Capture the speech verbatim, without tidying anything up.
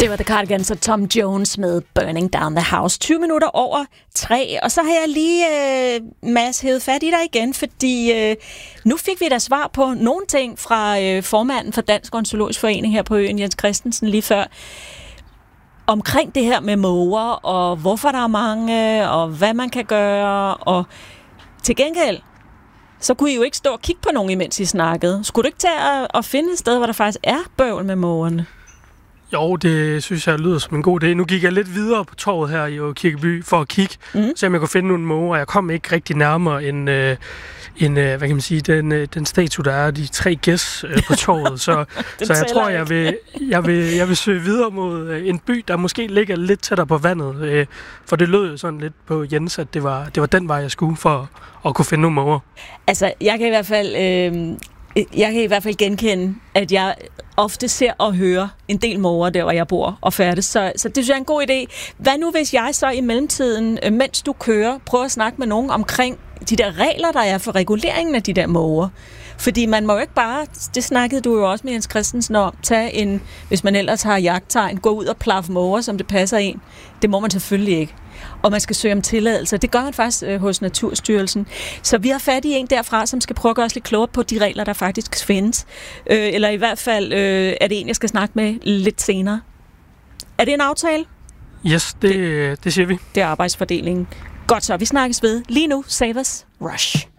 Det var The Cardigans og Tom Jones med Burning Down the House. tyve minutter over tre, og så har jeg lige, øh, Mads, hævet fat i dig igen, fordi øh, nu fik vi da svar på nogle ting fra øh, formanden for Dansk Ornitologisk Forening her på øen, Jens Christensen, lige før. Omkring det her med måger, og hvorfor der er mange, og hvad man kan gøre, og til gengæld, så kunne I jo ikke stå og kigge på nogen, imens I snakkede. Skulle du ikke tage at, at finde et sted, hvor der faktisk er bøvl med mågerne? Jo, det synes jeg lyder som en god idé. Nu gik jeg lidt videre på torvet her i Kirkeby for at kigge, mm. så jeg kunne finde nogle måger. Jeg kom ikke rigtig nærmere end, øh, en, øh, hvad kan man sige, den, øh, den statue, der er de tre gæs øh, på torvet. Så, så jeg tror, jeg vil, jeg, vil, jeg vil søge videre mod øh, en by, der måske ligger lidt tættere på vandet. Øh, for det lød jo sådan lidt på Jens, at det var, det var den vej, jeg skulle for at kunne finde nogle måger. Altså, jeg kan i hvert fald... Øh Jeg kan i hvert fald genkende, at jeg ofte ser og hører en del måger der, hvor jeg bor og færdes. Så, så det synes jeg er en god idé. Hvad nu, hvis jeg så i mellemtiden, mens du kører, prøver at snakke med nogen omkring de der regler, der er for reguleringen af de der måger? Fordi man må jo ikke bare, det snakkede du jo også med Jens Christensen om, tage en, hvis man ellers har jagttegn, gå ud og plaffe måger, som det passer en. Det må man selvfølgelig ikke. Og man skal søge om tilladelse. Det gør man faktisk øh, hos Naturstyrelsen. Så vi har fat i en derfra, som skal prøve at gøre os lidt klogere på de regler, der faktisk findes. Øh, eller i hvert fald øh, er det en, jeg skal snakke med lidt senere. Er det en aftale? Yes, det, det, det siger vi. Det er arbejdsfordelingen. Godt så, vi snakkes ved. Lige nu, Save Us Rush.